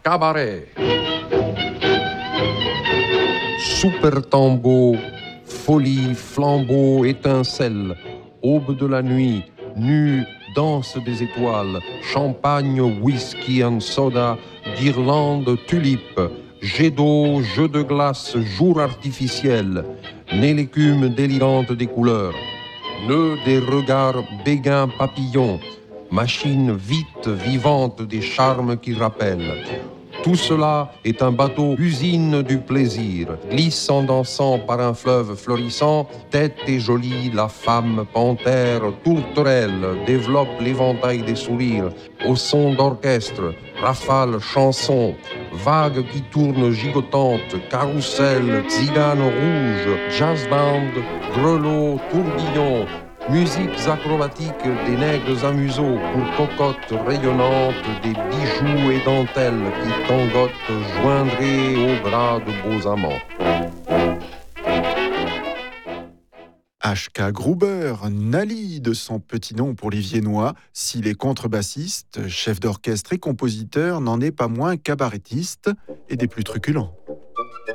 cabaret. Super tambour, folie, flambeau, étincelle, aube de la nuit, nu, danse des étoiles, champagne, whisky and soda, guirlande, tulipe, jet d'eau, jeu de glace, jour artificiel, nez l'écume délirante des couleurs, nœud des regards béguins papillons, machine vite, vivante des charmes qui rappellent. Tout cela est un bateau usine du plaisir, glissant dansant par un fleuve florissant, tête et jolie, la femme, panthère, tourterelle, développe l'éventail des sourires, au son d'orchestre, rafale, chanson, vagues qui tournent gigotantes, carrousel, tzigane rouge, jazz band, grelots, tourbillons, musiques acrobatiques des nègres à museau pour cocottes rayonnantes, des bijoux et dentelles qui tangotent joindraient au bras de beaux amants. H.K. Gruber, Nali de son petit nom pour les Viennois, s'il est contrebassiste, chef d'orchestre et compositeur, n'en est pas moins cabarettiste et des plus truculents.